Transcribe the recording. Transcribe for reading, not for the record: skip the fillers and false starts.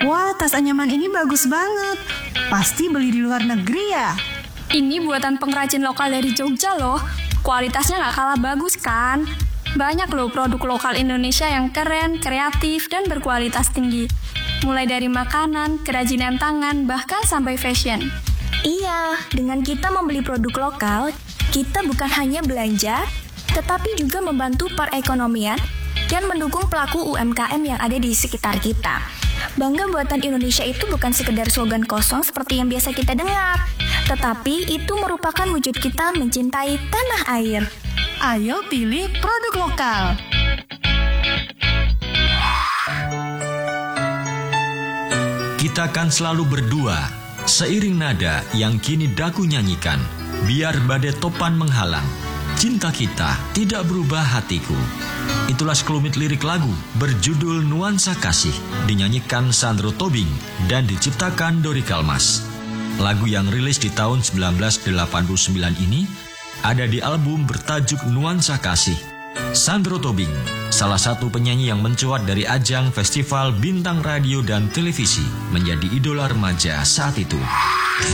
Wah, tas anyaman ini bagus banget. Pasti beli di luar negeri ya? Ini buatan pengrajin lokal dari Jogja loh. Kualitasnya nggak kalah bagus kan? Banyak loh produk lokal Indonesia yang keren, kreatif, dan berkualitas tinggi. Mulai dari makanan, kerajinan tangan, bahkan sampai fashion. Iya, dengan kita membeli produk lokal, kita bukan hanya belanja, tetapi juga membantu perekonomian dan mendukung pelaku UMKM yang ada di sekitar kita. Bangga buatan Indonesia itu bukan sekedar slogan kosong seperti yang biasa kita dengar, tetapi itu merupakan wujud kita mencintai tanah air. Ayo pilih produk lokal. Kita kan selalu berdua, seiring nada yang kini daku nyanyikan. Biar badai topan menghalang, cinta kita tidak berubah hatiku. Itulah sekelumit lirik lagu berjudul Nuansa Kasih, dinyanyikan Sandro Tobing dan diciptakan Dori Kalmas. Lagu yang rilis di tahun 1989 ini ada di album bertajuk Nuansa Kasih. Sandro Tobing, salah satu penyanyi yang mencuat dari ajang festival bintang radio dan televisi, menjadi idola remaja saat itu.